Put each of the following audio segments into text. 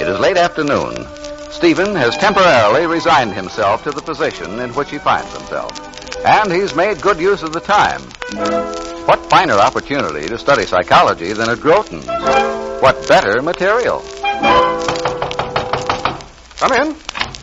It is late afternoon. Stephen has temporarily resigned himself to the position in which he finds himself. And he's made good use of the time. What finer opportunity to study psychology than at Groton's? What better material? Come in.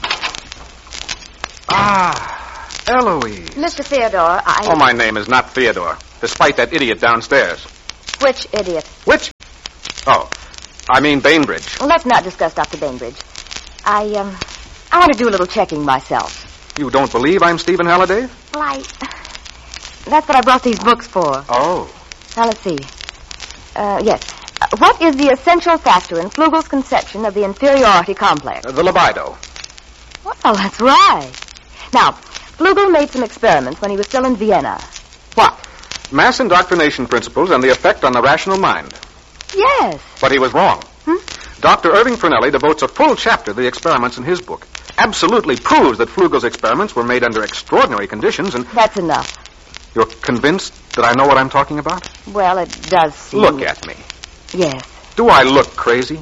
Eloise. Mr. Theodore, Oh, my name is not Theodore, despite that idiot downstairs. Which idiot? Which? Oh, I mean Bainbridge. Well, let's not discuss Dr. Bainbridge. I want to do a little checking myself. You don't believe I'm Stephen Halliday? Well, that's what I brought these books for. Oh. Now, let's see. Yes. What is the essential factor in Flugel's conception of the inferiority complex? The libido. Well, that's right. Now, Flugel made some experiments when he was still in Vienna. What? Mass indoctrination principles and the effect on the rational mind. Yes. But he was wrong. Dr. Irving Fernelli devotes a full chapter to the experiments in his book. Absolutely proves that Flugel's experiments were made under extraordinary conditions and... That's enough. You're convinced that I know what I'm talking about? Well, it does seem... Look at me. Yes. Do I look crazy?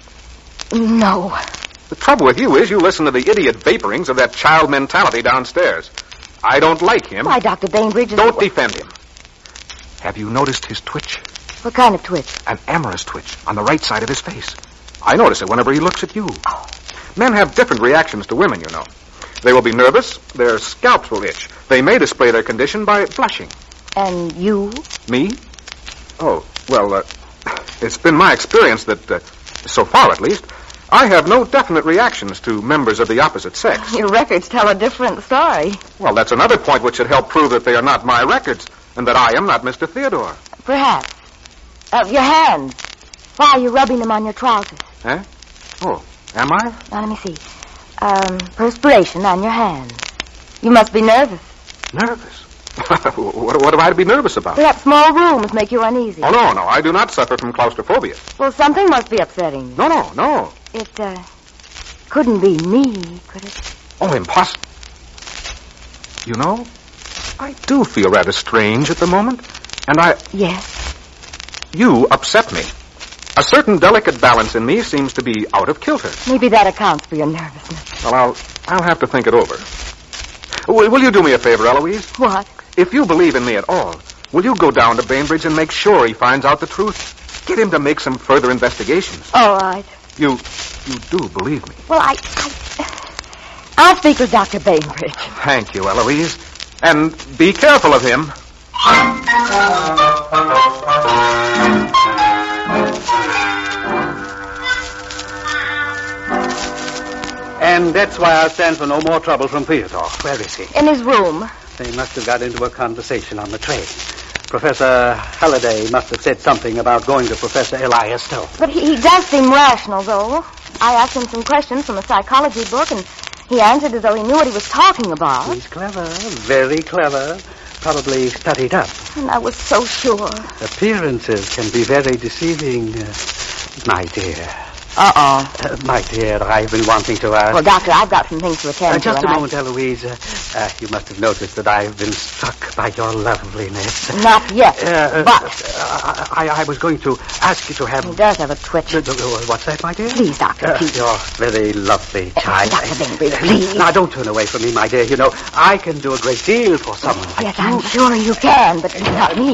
No. The trouble with you is you listen to the idiot vaporings of that child mentality downstairs. I don't like him. Why, Dr. Bainbridge is... Don't defend him. Have you noticed his twitch? What kind of twitch? An amorous twitch on the right side of his face. I notice it whenever he looks at you. Oh. Men have different reactions to women, you know. They will be nervous. Their scalps will itch. They may display their condition by blushing. And you? Me? Oh, well, it's been my experience that, so far at least, I have no definite reactions to members of the opposite sex. Your records tell a different story. Well, that's another point which should help prove that they are not my records, and that I am not Mr. Theodore. Perhaps. Your hands. Why are you rubbing them on your trousers? Eh? Oh, am I? Now, let me see. Perspiration on your hands. You must be nervous. Nervous? What am I to be nervous about? Perhaps small rooms make you uneasy. Oh, no, I do not suffer from claustrophobia. Well, something must be upsetting. No. It, couldn't be me, could it? Oh, impossible. You know, I do feel rather strange at the moment, and Yes? You upset me. A certain delicate balance in me seems to be out of kilter. Maybe that accounts for your nervousness. Well, I'll have to think it over. Will you do me a favor, Eloise? What? If you believe in me at all, will you go down to Bainbridge and make sure he finds out the truth? Get him to make some further investigations. All right. You do believe me? Well, I'll speak with Dr. Bainbridge. Thank you, Eloise. And be careful of him. And that's why I'll stand for no more trouble from Theodore. Where is he? In his room. They must have got into a conversation on the train. Professor Halliday must have said something about going to Professor Elias Stone. But he does seem rational, though. I asked him some questions from a psychology book, and he answered as though he knew what he was talking about. He's clever, very clever. Probably studied up. And I was so sure. Appearances can be very deceiving, my dear. My dear, I've been wanting to ask... Well, Doctor, I've got some things to attend to. Just a moment, Eloise. You must have noticed that I've been struck by your loveliness. Not yet, but... I was going to ask you to have... He does have a twitch. What's that, my dear? Please, Doctor, please. You're very lovely, child. Dr. Bainbridge, please. Now, don't turn away from me, my dear. You know, I can do a great deal for someone like yes, you. I'm sure you can, but not me.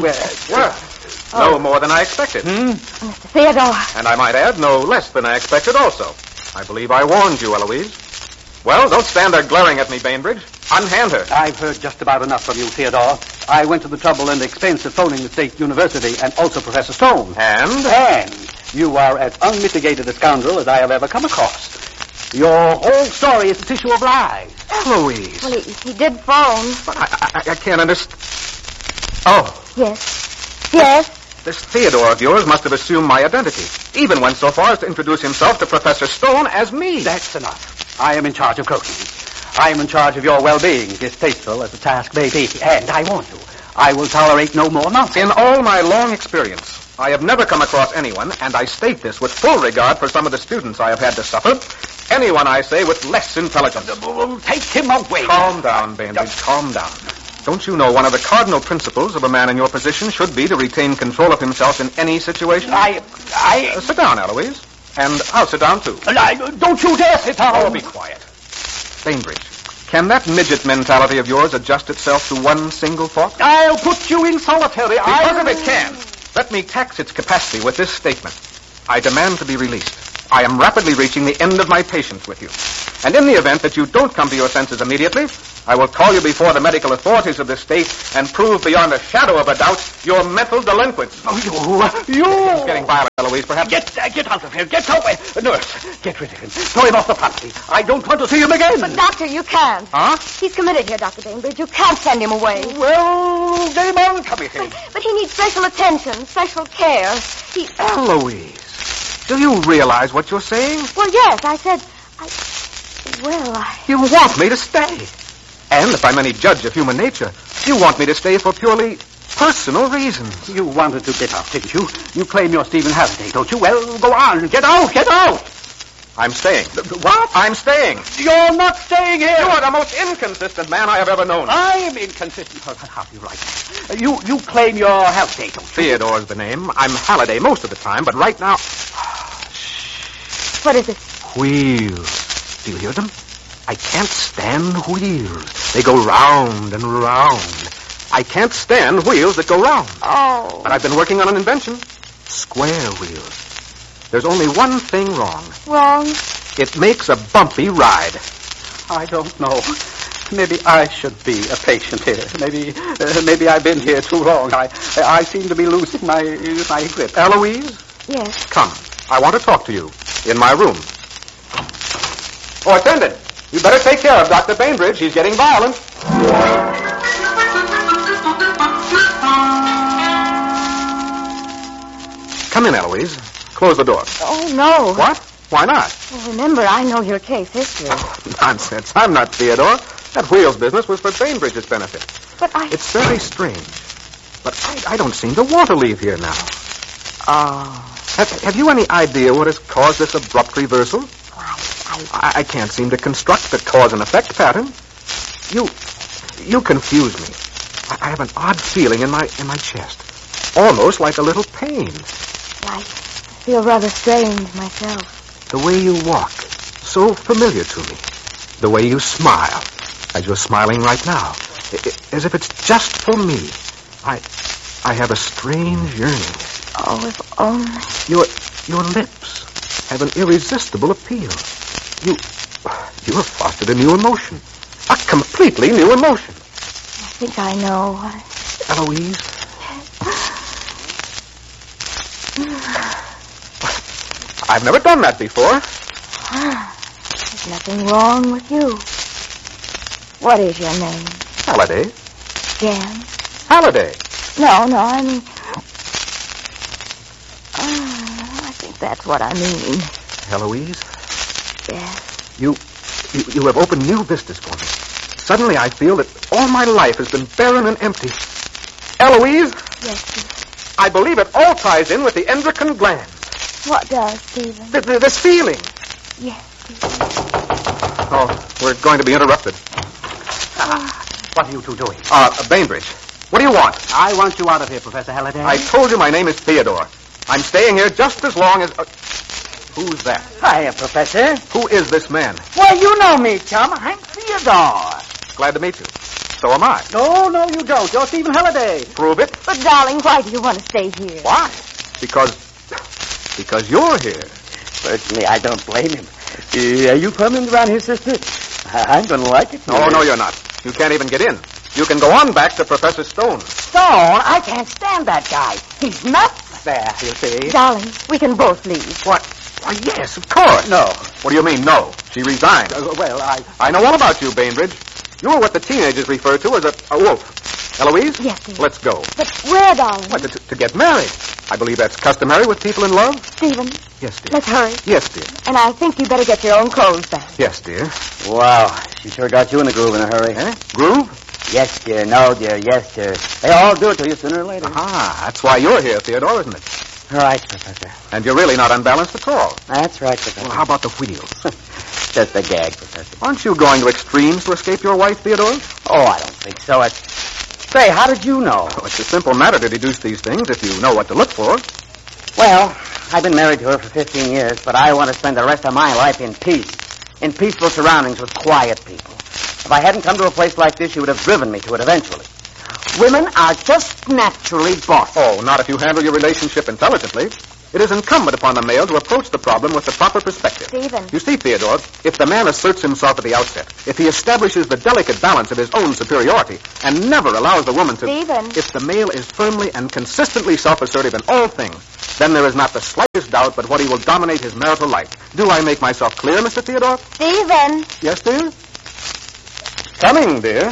No more than I expected. Mr. Theodore. And I might add, no less than I expected also. I believe I warned you, Eloise. Well, don't stand there glaring at me, Bainbridge. Unhand her. I've heard just about enough from you, Theodore. I went to the trouble and expense of phoning the State University and also Professor Stone. And you are as unmitigated a scoundrel as I have ever come across. Your whole story is a tissue of lies. Eloise. Well, he did phone. But I can't understand. Oh. Yes? This Theodore of yours must have assumed my identity, even went so far as to introduce himself to Professor Stone as me. That's enough. I am in charge of Croton. I am in charge of your well-being, distasteful as the task may be. And I warn you, I will tolerate no more nonsense. In all my long experience, I have never come across anyone, and I state this with full regard for some of the students I have had to suffer, anyone, I say, with less intelligence. Take him away. Calm down, Bainbridge, calm down. Don't you know one of the cardinal principles of a man in your position should be to retain control of himself in any situation? I... Sit down, Eloise. And I'll sit down, too. Don't you dare sit down. Oh, be quiet. Bainbridge, can that midget mentality of yours adjust itself to one single thought? I'll put you in solitary. Because if it can, let me tax its capacity with this statement. I demand to be released. I am rapidly reaching the end of my patience with you. And in the event that you don't come to your senses immediately, I will call you before the medical authorities of this state and prove beyond a shadow of a doubt your mental delinquents. Oh, you! It's getting violent, Eloise, perhaps. Get out of here. Get away. Nurse, get rid of him. Throw him off the property. I don't want to see him again. But, Doctor, you can't. Huh? He's committed here, Dr. Bainbridge. You can't send him away. Well, they won't come with him. But he needs special attention, special care. Eloise, do you realize what you're saying? Well, yes, I said... You want me to stay. And if I'm any judge of human nature, you want me to stay for purely personal reasons. You wanted to get out, didn't you? You claim you're Stephen Halliday, don't you? Well, go on. Get out. Get out. I'm staying. What? I'm staying. You're not staying here. You are the most inconsistent man I have ever known. I am inconsistent. How do you write that? You claim you're Halliday, don't you? Theodore's the name. I'm Halliday most of the time, but right now... What is it? Wheels. Do you hear them? I can't stand wheels. They go round and round. I can't stand wheels that go round. Oh. But I've been working on an invention. Square wheels. There's only one thing wrong. Wrong? It makes a bumpy ride. I don't know. Maybe I should be a patient here. Maybe I've been here too long. I seem to be losing my grip. Eloise? Yes. Come. I want to talk to you. In my room. Oh, attendant. You better take care of Dr. Bainbridge. He's getting violent. Come in, Eloise. Close the door. Oh, no. What? Why not? Well, remember, I know your case history. Nonsense. I'm not Theodore. That wheels business was for Bainbridge's benefit. But It's very strange. But I don't seem to want to leave here now. Oh. Have you any idea what has caused this abrupt reversal? I I can't seem to construct the cause and effect pattern. You confuse me. I have an odd feeling in my chest. Almost like a little pain. I feel rather strange myself. The way you walk. So familiar to me. The way you smile. As you're smiling right now. As if it's just for me. I have a strange yearning. Oh, if only... Your lips have an irresistible appeal. You have fostered a new emotion. A completely new emotion. I think I know. Eloise? I've never done that before. There's nothing wrong with you. What is your name? Halliday? Jan? Halliday. No, I mean... I think that's what I mean. Eloise? Yes. You have opened new vistas for me. Suddenly I feel that all my life has been barren and empty. Eloise? Yes, Stephen. I believe it all ties in with the endocrine gland. What does, Stephen? This feeling. Yes, Stephen. Oh, we're going to be interrupted. What are you two doing? Bainbridge, what do you want? I want you out of here, Professor Halliday. I told you my name is Theodore. I'm staying here just as long as... who's that? Hiya, Professor. Who is this man? Well, you know me, chum. I'm Theodore. Glad to meet you. So am I. No, you don't. You're Stephen Halliday. Prove it. But, darling, why do you want to stay here? Why? Because you're here. Certainly, I don't blame him. Are you permanent around here, sister? I'm going to like it. Oh, no, you're not. You can't even get in. You can go on back to Professor Stone. Stone? I can't stand that guy. He's nuts there, you see. Darling, we can both leave. What? Why, yes, of course. No. What do you mean, no? She resigned. I know all about you, Bainbridge. You were what the teenagers refer to as a wolf. Eloise? Yes, dear. Let's go. But where, darling? What, to get married. I believe that's customary with people in love. Stephen, Yes, dear. let's hurry. Yes, dear. And I think you better get your own clothes back. Yes, dear. Wow, she sure got you in the groove in a hurry, huh? Groove? Yes, dear. No, dear. Yes, dear. They all do it to you sooner or later. Ah, that's why you're here, Theodore, isn't it? Right, Professor. And you're really not unbalanced at all. That's right, Professor. Well, how about the wheels? Just a gag, Professor. Aren't you going to extremes to escape your wife, Theodore? Oh, I don't think so. Say, how did you know? Oh, it's a simple matter to deduce these things if you know what to look for. Well, I've been married to her for 15 years, but I want to spend the rest of my life in peace. In peaceful surroundings with quiet people. If I hadn't come to a place like this, she would have driven me to it eventually. Women are just naturally bossy. Oh, not if you handle your relationship intelligently. It is incumbent upon the male to approach the problem with the proper perspective. Stephen. You see, Theodore, if the man asserts himself at the outset, if he establishes the delicate balance of his own superiority, and never allows the woman to... Stephen. If the male is firmly and consistently self-assertive in all things, then there is not the slightest doubt but what he will dominate his marital life. Do I make myself clear, Mr. Theodore? Stephen. Yes, dear? Coming, dear.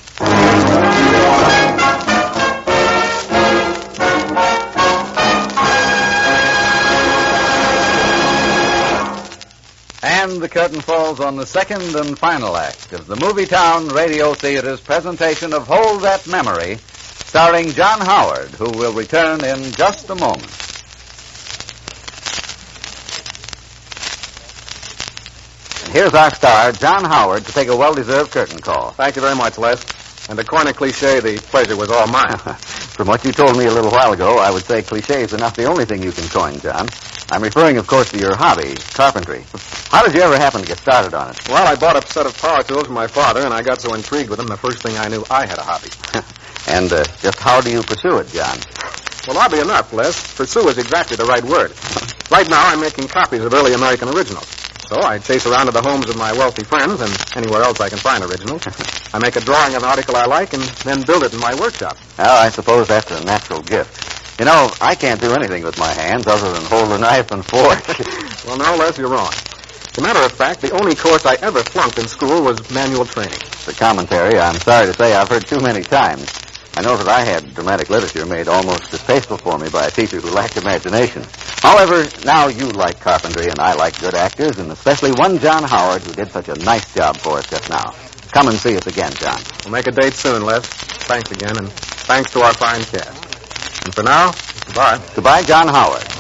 And the curtain falls on the second and final act of the Movie Town Radio Theater's presentation of Hold That Memory, starring John Howard, who will return in just a moment. And here's our star, John Howard, to take a well-deserved curtain call. Thank you very much, Les. And to coin a cliche, the pleasure was all mine. From what you told me a little while ago, I would say cliches are not the only thing you can coin, John. I'm referring, of course, to your hobby, carpentry. How did you ever happen to get started on it? Well, I bought a set of power tools from my father, and I got so intrigued with them, the first thing I knew, I had a hobby. And just how do you pursue it, John? Well, oddly enough, Les, pursue is exactly the right word. Right now, I'm making copies of early American originals. So I chase around to the homes of my wealthy friends and anywhere else I can find originals. I make a drawing of an article I like and then build it in my workshop. Well, I suppose that's a natural gift. You know, I can't do anything with my hands other than hold a knife and fork. Well, no, Les, you're wrong. As a matter of fact, the only course I ever flunked in school was manual training. The commentary, I'm sorry to say, I've heard too many times. I know that I had dramatic literature made almost distasteful for me by a teacher who lacked imagination. However, now you like carpentry and I like good actors, and especially one John Howard who did such a nice job for us just now. Come and see us again, John. We'll make a date soon, Les. Thanks again, and thanks to our fine cast. And for now, goodbye. Goodbye, John Howard.